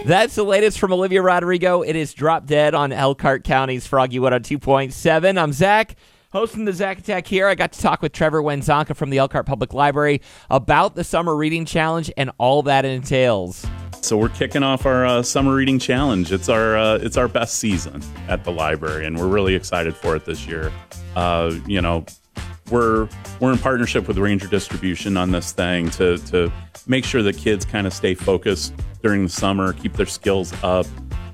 That's the latest from Olivia Rodrigo. It is Drop Dead on Elkhart County's Froggy 102.7. I'm Zach, hosting the Zach Attack here. I got to talk with Trevor Wenzonka from the Elkhart Public Library about the Summer Reading Challenge and all that it entails. So we're kicking off our Summer Reading Challenge. It's our best season at the library, and we're really excited for it this year. We're in partnership with Ranger Distribution on this thing to make sure that kids kind of stay focused during the summer, keep their skills up,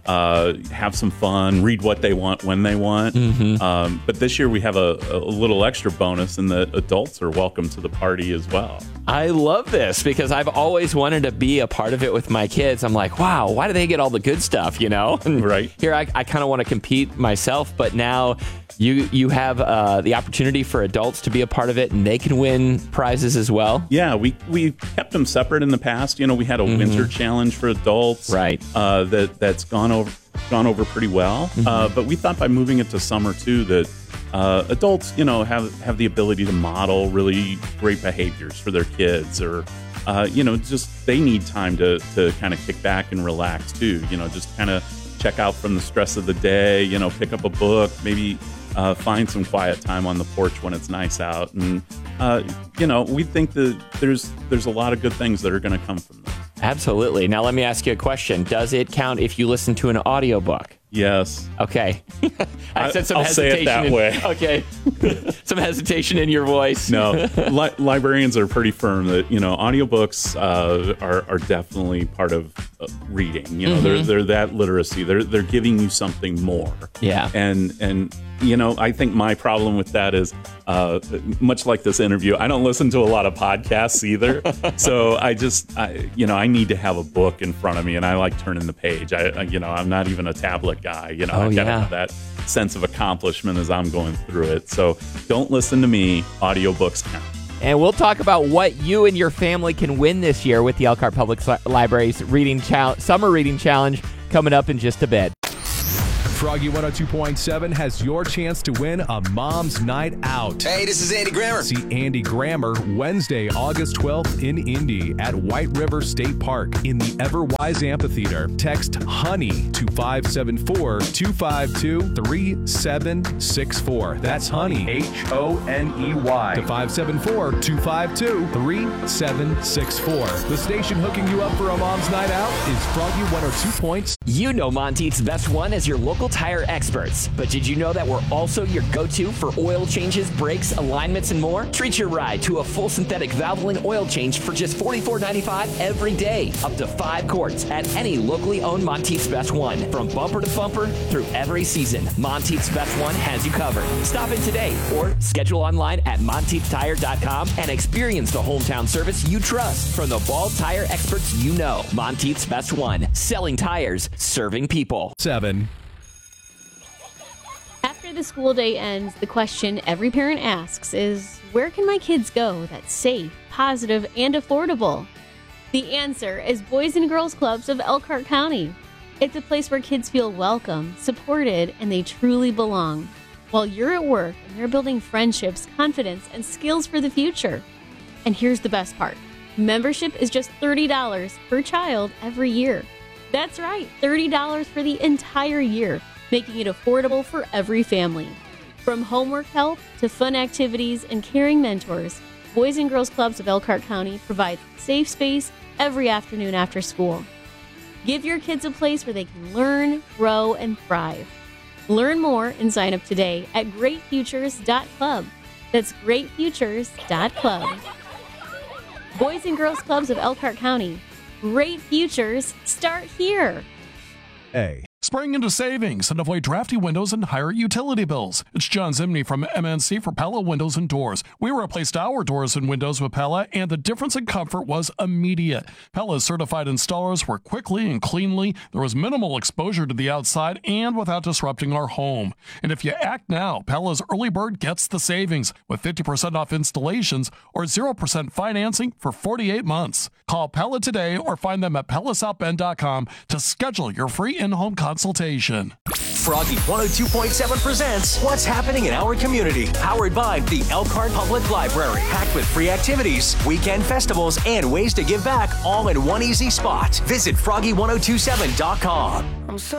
have some fun, read what they want when they want. Mm-hmm. But this year we have a little extra bonus in that adults are welcome to the party as well. I love this because I've always wanted to be a part of it with my kids. I'm like, wow, why do they get all the good stuff, you know? And right. Here I kind of want to compete myself, but now you have the opportunity for adults to be a part of it, and they can win prizes as well. Yeah, we kept them separate in the past. You know, we had a winter challenge for adults, right? That's gone over pretty well. But we thought by moving it to summer too that adults, you know, have the ability to model really great behaviors for their kids, or just they need time to kind of kick back and relax too. You know, just kind of check out from the stress of the day. You know, pick up a book, maybe find some quiet time on the porch when it's nice out, and we think that there's a lot of good things that are going to come from this. Absolutely. Now let me ask you a question. Does it count if you listen to an audiobook? Yes. Okay. I said some I'll hesitation. say it that way. Okay. Some hesitation in your voice. No, librarians are pretty firm that, audiobooks are definitely part of reading. You know, they're that literacy. They're giving you something more. Yeah. And I think my problem with that is, much like this interview, I don't listen to a lot of podcasts either. So I need to have a book in front of me, and I like turning the page. I'm not even a tablet guy. I've got to have that sense of accomplishment as I'm going through it. So don't listen to me. Audiobooks count. And we'll talk about what you and your family can win this year with the Elkhart Public Library's Summer Reading Challenge coming up in just a bit. Froggy 102.7 has your chance to win a Mom's Night Out. Hey, this is Andy Grammer. See Andy Grammer Wednesday, August 12th in Indy at White River State Park in the Everwise Amphitheater. Text HONEY to 574-252-3764. That's HONEY, HONEY, to 574-252-3764. The station hooking you up for a Mom's Night Out is Froggy 102.7. You know Monteith's Best One as your local tire experts, but did you know that we're also your go-to for oil changes, brakes, alignments, and more? Treat your ride to a full synthetic Valvoline oil change for just $44.95 every day, up to 5 quarts at any locally owned Monteith's Best One. From bumper to bumper through every season, Monteith's Best One has you covered. Stop in today or schedule online at MonteithTire.com and experience the hometown service you trust from the bald tire experts you know. Monteith's Best One, selling tires, serving people. 7. After the school day ends, the question every parent asks is, where can my kids go that's safe, positive, and affordable? The answer is Boys and Girls Clubs of Elkhart County. It's a place where kids feel welcome, supported, and they truly belong, while you're at work and they're building friendships, confidence, and skills for the future. And here's the best part. Membership is just $30 per child every year. That's right, $30 for the entire year, making it affordable for every family. From homework help to fun activities and caring mentors, Boys and Girls Clubs of Elkhart County provide safe space every afternoon after school. Give your kids a place where they can learn, grow, and thrive. Learn more and sign up today at greatfutures.club. That's greatfutures.club. Boys and Girls Clubs of Elkhart County. Great futures start here. A. Spring into savings and avoid drafty windows and higher utility bills. It's John Zimney from MNC for Pella Windows and Doors. We replaced our doors and windows with Pella, and the difference in comfort was immediate. Pella's certified installers work quickly and cleanly. There was minimal exposure to the outside and without disrupting our home. And if you act now, Pella's early bird gets the savings with 50% off installations or 0% financing for 48 months. Call Pella today or find them at PellaSouthBend.com to schedule your free in-home consultation. Froggy 102.7 presents What's Happening in Our Community, powered by the Elkhart Public Library. Packed with free activities, weekend festivals, and ways to give back all in one easy spot. Visit Froggy1027.com.